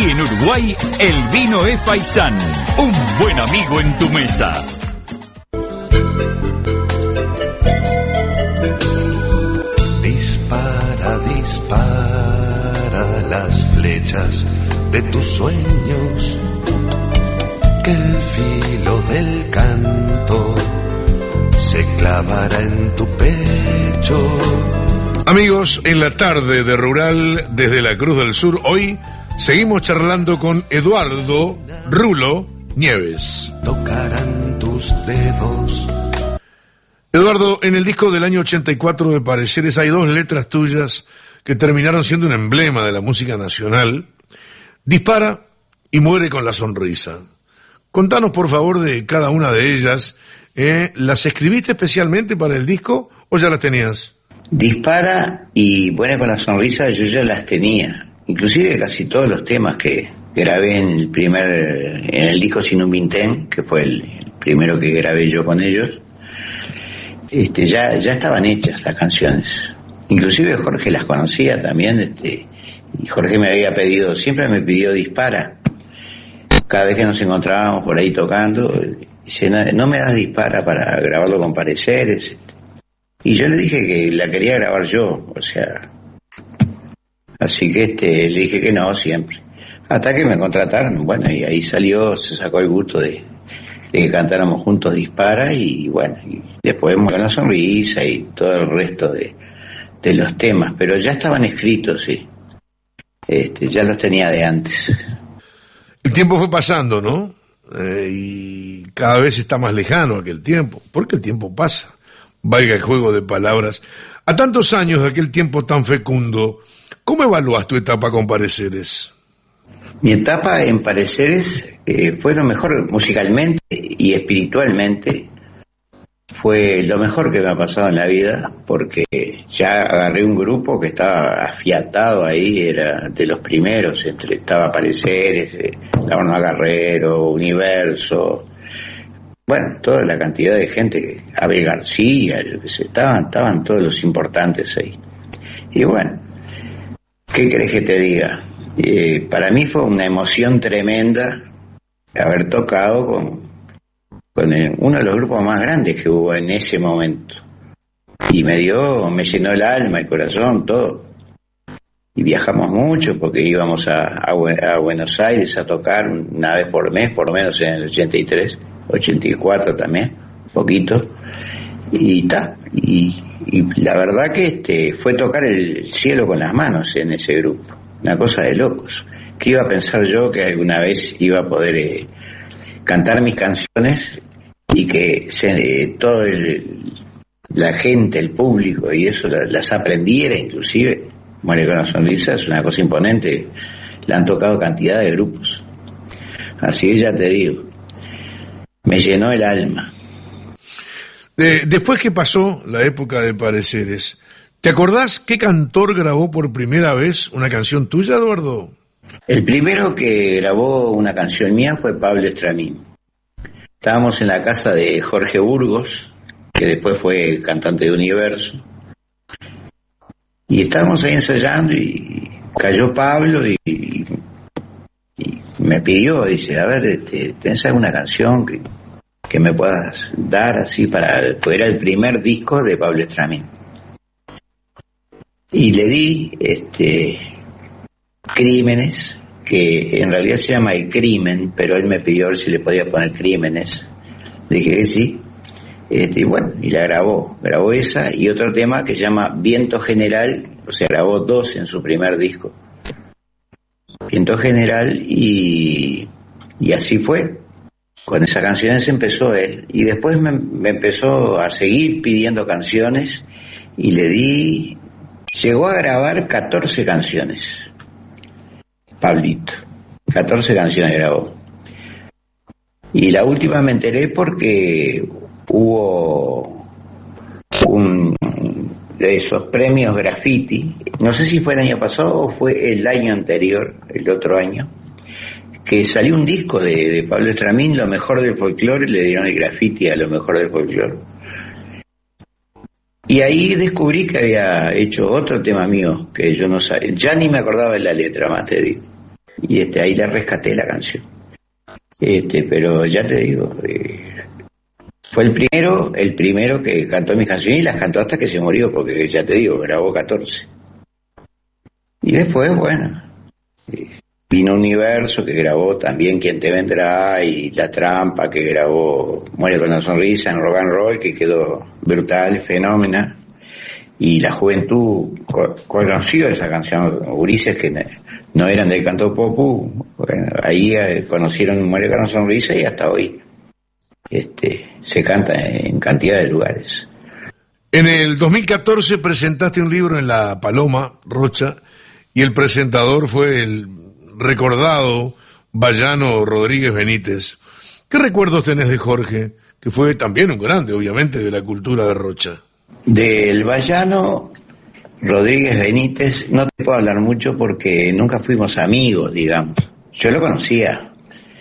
Aquí en Uruguay, el vino es Faisán, un buen amigo en tu mesa. Dispara, dispara las flechas de tus sueños, que el filo del canto se clavará en tu pecho. Amigos, en la tarde de Rural desde la Cruz del Sur, hoy seguimos charlando con Eduardo Rulo Nieves. Tocarán tus dedos. Eduardo, en el disco del año 84 de Pareceres hay dos letras tuyas que terminaron siendo un emblema de la música nacional: Dispara y Muere con la sonrisa. Contanos por favor de cada una de ellas. ¿Las escribiste especialmente para el disco o ya las tenías? Dispara y Buena con la sonrisa yo ya las tenía, inclusive casi todos los temas que grabé en el disco Sin un Vintén, que fue el primero que grabé yo con ellos. Ya estaban hechas las canciones, inclusive Jorge las conocía también, y Jorge me había pedido, siempre me pidió Dispara, cada vez que nos encontrábamos por ahí tocando, dice, no me das Dispara para grabarlo con Pareceres. Y yo le dije que la quería grabar yo, o sea, así que le dije que no siempre. Hasta que me contrataron, bueno, y ahí se sacó el gusto de que cantáramos juntos Dispara, y bueno, y después Con la sonrisa y todo el resto de los temas, pero ya estaban escritos, sí. Ya los tenía de antes. El tiempo fue pasando, ¿no? Y cada vez está más lejano aquel tiempo, porque el tiempo pasa. Valga el juego de palabras. A tantos años de aquel tiempo tan fecundo, ¿cómo evalúas tu etapa con Pareceres? Mi etapa en Pareceres fue lo mejor musicalmente y espiritualmente. Fue lo mejor que me ha pasado en la vida, porque ya agarré un grupo que estaba afiatado ahí, era de los primeros, estaba Pareceres, Norma Guerrero, Universo, bueno, toda la cantidad de gente, Abel García, estaban todos los importantes ahí. Y bueno, ¿qué querés que te diga? Para mí fue una emoción tremenda haber tocado con uno de los grupos más grandes que hubo en ese momento. Y me llenó el alma, el corazón, todo. Y viajamos mucho porque íbamos a Buenos Aires a tocar una vez por mes, por lo menos en el 83. 84 también, poquito, y la verdad que fue tocar el cielo con las manos en ese grupo, una cosa de locos. ¿Qué iba a pensar yo que alguna vez iba a poder cantar mis canciones y que toda la gente, el público y eso las aprendiera? Inclusive Muere con la sonrisa es una cosa imponente, la han tocado cantidad de grupos, así que ya te digo, me llenó el alma. Después que pasó la época de Pareceres, ¿te acordás qué cantor grabó por primera vez una canción tuya, Eduardo? El primero que grabó una canción mía fue Pablo Estramín. Estábamos en la casa de Jorge Burgos, que después fue cantante de Universo, y estábamos ahí ensayando y cayó Pablo y me pidió, dice, a ver, ¿tenés alguna canción que me puedas dar así pues era el primer disco de Pablo Estramín? Y le di Crímenes, que en realidad se llama El Crimen, pero él me pidió ver si le podía poner Crímenes. Le dije que sí. Y bueno, y la grabó esa y otro tema que se llama Viento General, o sea, grabó dos en su primer disco. Viento General, y así fue. Con esas canciones empezó él, y después me empezó a seguir pidiendo canciones, y llegó a grabar 14 canciones, Pablito, 14 canciones grabó. Y la última me enteré porque hubo de esos premios graffiti, no sé si fue el año pasado o fue el año anterior, el otro año, que salió un disco de Pablo Estramín, Lo Mejor del Folclore, le dieron el graffiti a Lo Mejor del Folclore. Y ahí descubrí que había hecho otro tema mío, que yo no sabía, ya ni me acordaba de la letra, más te digo. y ahí le rescaté la canción. Pero ya te digo, fue el primero que cantó mis canciones y las cantó hasta que se murió, porque ya te digo, grabó 14. Y después, bueno, vino Universo, que grabó también Quién te vendrá, y La Trampa, que grabó Muere con la sonrisa en rock and roll, que quedó brutal, fenómena. Y la juventud conoció esa canción, gurises que no eran del canto popu, bueno, ahí conocieron Muere con la sonrisa y hasta hoy se canta en cantidad de lugares. En el 2014 presentaste un libro en La Paloma, Rocha, y el presentador fue el recordado Bayano Rodríguez Benítez. ¿Qué recuerdos tenés de Jorge, que fue también un grande, obviamente, de la cultura de Rocha? Del Bayano Rodríguez Benítez no te puedo hablar mucho porque nunca fuimos amigos, digamos. Yo lo conocía.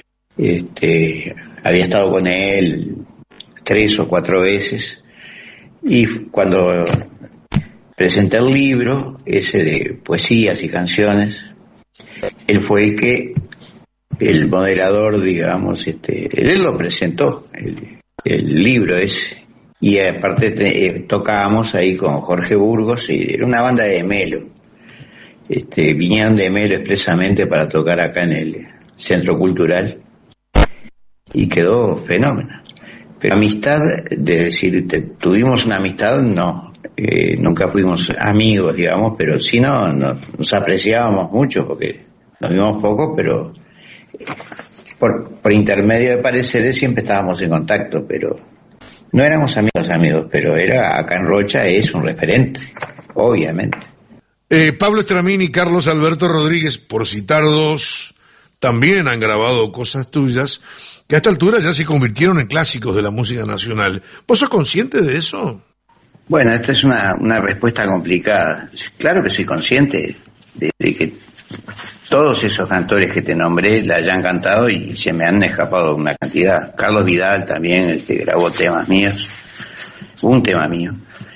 Había estado con él 3 o 4 veces, y cuando presenté el libro ese de poesías y canciones, él fue el moderador, digamos, él lo presentó, el libro ese, y aparte tocábamos ahí con Jorge Burgos, y era una banda de Melo, vinieron de Melo expresamente para tocar acá en el Centro Cultural, y quedó fenómeno. Pero amistad, de decir, tuvimos una amistad, no, nunca fuimos amigos, digamos, pero sí nos apreciábamos mucho, porque nos vimos poco, pero por intermedio de pareceres siempre estábamos en contacto, pero no éramos amigos, pero acá en Rocha es un referente, obviamente. Pablo Estramín y Carlos Alberto Rodríguez, por citar dos, también han grabado cosas tuyas que a esta altura ya se convirtieron en clásicos de la música nacional. ¿Vos sos consciente de eso? Bueno, esta es una respuesta complicada. Claro que soy consciente de que todos esos cantores que te nombré la hayan cantado y se me han escapado una cantidad. Carlos Vidal también grabó temas míos, un tema mío.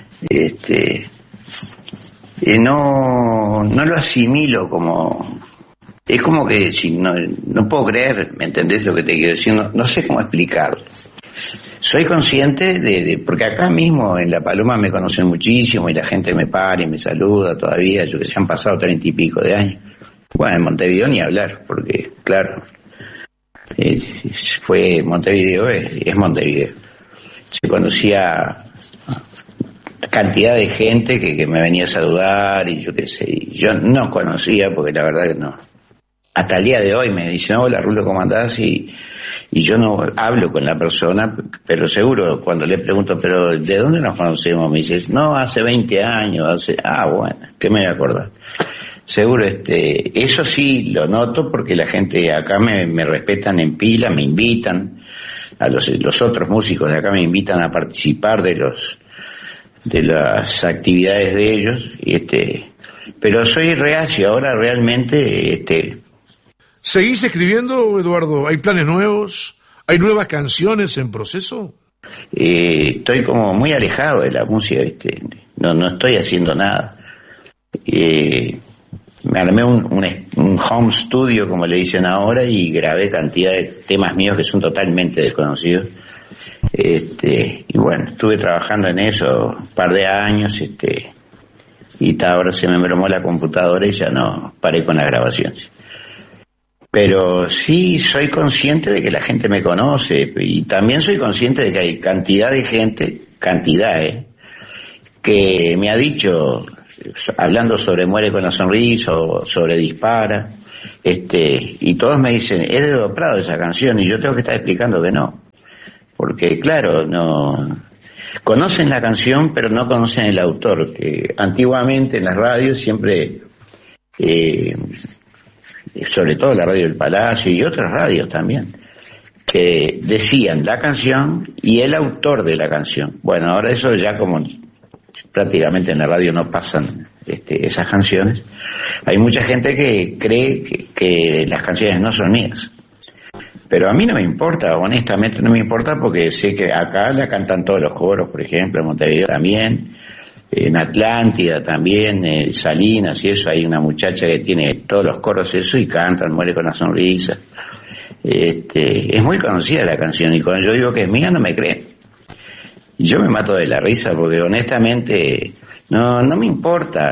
No lo asimilo como... Es como que si no puedo creer, ¿me entendés lo que te quiero decir? No sé cómo explicarlo. Soy consciente porque acá mismo en La Paloma me conocen muchísimo y la gente me para y me saluda todavía, yo que sé, han pasado 30 y pico de años. Bueno, en Montevideo ni hablar, porque claro, fue Montevideo, es Montevideo. Se conocía cantidad de gente que me venía a saludar y yo qué sé, y yo no conocía porque la verdad que no. Hasta el día de hoy me dicen, hola Rulo, ¿cómo andás? Y yo no hablo con la persona, pero seguro cuando le pregunto, pero ¿de dónde nos conocemos? Me dices, no, hace 20 años, bueno, ¿qué me voy a acordar? Seguro, eso sí lo noto porque la gente acá me respetan en pila, me invitan, a los otros músicos de acá me invitan a participar de las actividades de ellos, pero soy reacio ahora realmente, ¿Seguís escribiendo, Eduardo? ¿Hay planes nuevos? ¿Hay nuevas canciones en proceso? Estoy como muy alejado de la música, no estoy haciendo nada. Me armé un home studio, como le dicen ahora, y grabé cantidad de temas míos que son totalmente desconocidos. Y bueno, estuve trabajando en eso un par de años, y ahora se me mermó la computadora y ya no paré con las grabaciones. Pero sí soy consciente de que la gente me conoce y también soy consciente de que hay cantidad de gente, que me ha dicho, hablando sobre Muere con la sonrisa o sobre Dispara, y todos me dicen, es de Edo Prado esa canción, y yo tengo que estar explicando que no, porque claro, no conocen la canción pero no conocen el autor, que antiguamente en las radios siempre... sobre todo la radio del Palacio y otras radios también, que decían la canción y el autor de la canción. Bueno, ahora eso ya como prácticamente en la radio no pasan esas canciones, hay mucha gente que cree que las canciones no son mías. Pero a mí no me importa, honestamente no me importa, porque sé que acá la cantan todos los coros, por ejemplo, en Montevideo también, en Atlántida también, Salinas y eso, hay una muchacha que tiene todos los coros eso y cantan, Muere con la sonrisa. Es muy conocida la canción y cuando yo digo que es mía no me creen. Yo me mato de la risa porque honestamente no me importa,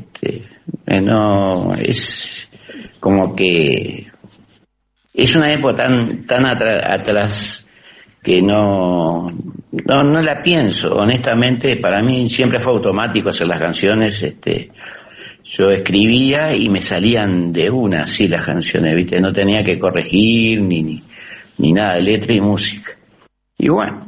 no, es como que es una época tan atrás que no la pienso. Honestamente, para mí siempre fue automático hacer las canciones. Yo escribía y me salían de una así las canciones, ¿viste? No tenía que corregir ni nada, letra y música. Y bueno,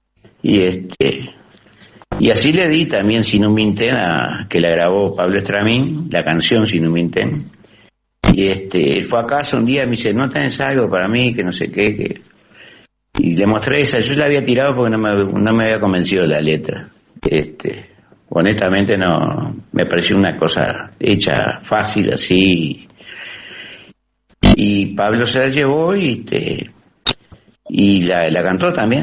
y así le di también Sin un Vintén, que la grabó Pablo Estramín, la canción Sin un Vintén. Y él fue a casa un día y me dice, ¿no tenés algo para mí? Que no sé qué. Y le mostré esa. Yo la había tirado porque no me había convencido la letra. Honestamente no, me pareció una cosa hecha fácil así. Y Pablo se la llevó y la cantó también.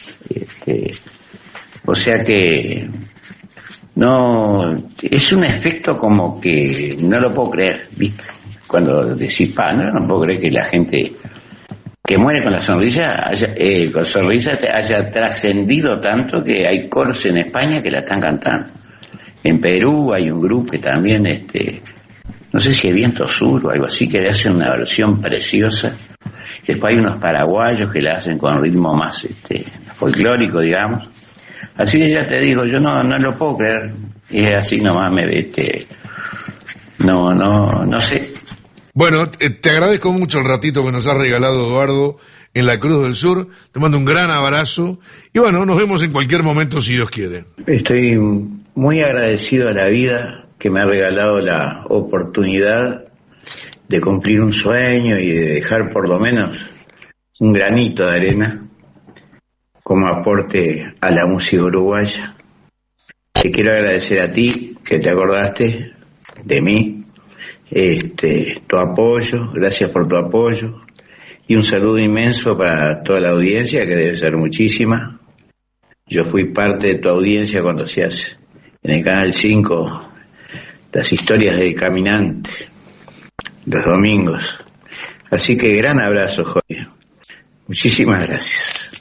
O sea que no, es un efecto como que no lo puedo creer, ¿viste? Cuando decís, no puedo creer que la gente que muere con la sonrisa haya trascendido tanto que hay coros en España que la están cantando. En Perú hay un grupo que también, no sé si es Viento Sur o algo así, que le hacen una versión preciosa. Después hay unos paraguayos que la hacen con ritmo más folclórico, digamos. Así que ya te digo, yo no lo puedo creer. Es así nomás, no sé. Bueno, te agradezco mucho el ratito que nos has regalado, Eduardo, en la Cruz del Sur. Te mando un gran abrazo y bueno, nos vemos en cualquier momento si Dios quiere. Estoy muy agradecido a la vida que me ha regalado la oportunidad de cumplir un sueño y de dejar por lo menos un granito de arena como aporte a la música uruguaya. Te quiero agradecer a ti que te acordaste de mí, tu apoyo, gracias por tu apoyo y un saludo inmenso para toda la audiencia, que debe ser muchísima. Yo fui parte de tu audiencia cuando hacías en el Canal 5 las historias del caminante los domingos. Así que gran abrazo, Jorge. Muchísimas gracias.